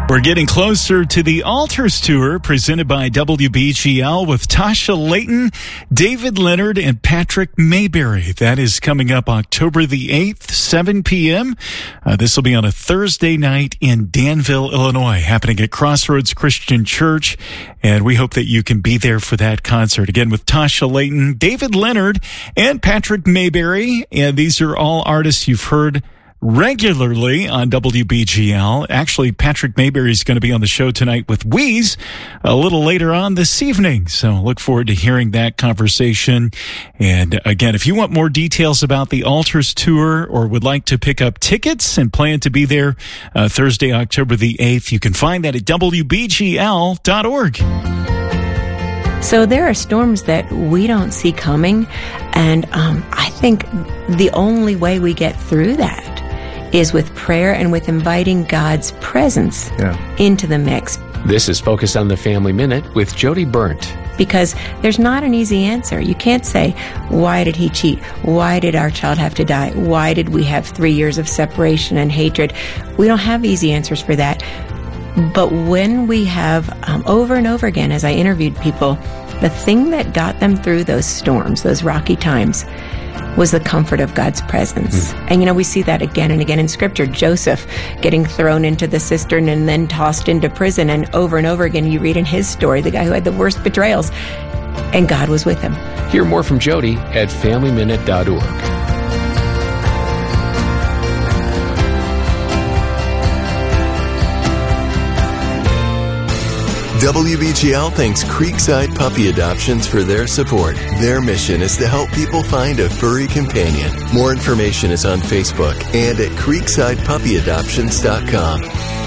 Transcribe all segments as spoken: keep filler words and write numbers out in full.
We're getting closer to the Altars Tour presented by W B G L with Tasha Layton, David Leonard, and Patrick Mayberry. That is coming up October the eighth, seven p.m. Uh, this will be on a Thursday night in Danville, Illinois, happening at Crossroads Christian Church. And we hope that you can be there for that concert. Again, with Tasha Layton, David Leonard, and Patrick Mayberry. And these are all artists you've heard regularly on W B G L. Actually, Patrick Mayberry is going to be on the show tonight with Wheeze a little later on this evening. So look forward to hearing that conversation. And again, if you want more details about the Altars Tour or would like to pick up tickets and plan to be there uh, Thursday, October the eighth, you can find that at W B G L dot org. So there are storms that we don't see coming, and um, I think the only way we get through that is with prayer and with inviting God's presence yeah. into the mix. This is Focus on the Family Minute with Jody Burnt. Because there's not an easy answer. You can't say, why did he cheat? Why did our child have to die? Why did we have three years of separation and hatred? We don't have easy answers for that. But when we have, um, over and over again, as I interviewed people, the thing that got them through those storms, those rocky times, was the comfort of God's presence. Mm. And, you know, we see that again and again in Scripture. Joseph getting thrown into the cistern and then tossed into prison. And over and over again, you read in his story, the guy who had the worst betrayals, and God was with him. Hear more from Jody at family minute dot org. W B G L thanks Creekside Puppy Adoptions for their support. Their mission is to help people find a furry companion. More information is on Facebook and at creekside puppy adoptions dot com.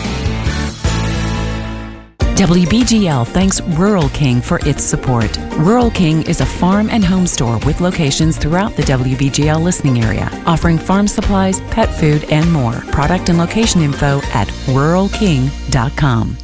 W B G L thanks Rural King for its support. Rural King is a farm and home store with locations throughout the W B G L listening area, offering farm supplies, pet food, and more. Product and location info at rural king dot com.